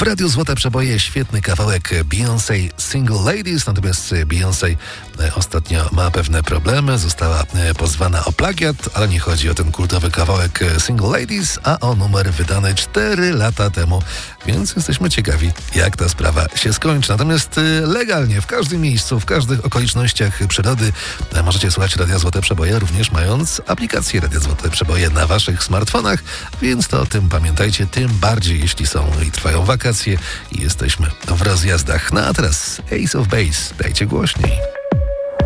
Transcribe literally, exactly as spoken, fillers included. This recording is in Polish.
Radiu Złote Przeboje świetny kawałek Beyoncé Single Ladies, natomiast Beyoncé ostatnio ma pewne problemy, została pozwana o plagiat, ale nie chodzi o ten kultowy kawałek Single Ladies, a o numer wydany cztery lata temu, więc jesteśmy ciekawi, jak ta sprawa się skończy. Natomiast legalnie, w każdym miejscu, w każdych okolicznościach przyrody możecie słuchać Radia Złote Przeboje, również mając aplikację Radia Złote Przeboje na waszych smartfonach, więc to o tym pamiętajcie, tym bardziej jeśli są i trwają wakacje i jesteśmy w rozjazdach. No a teraz Ace of Base, dajcie głośniej.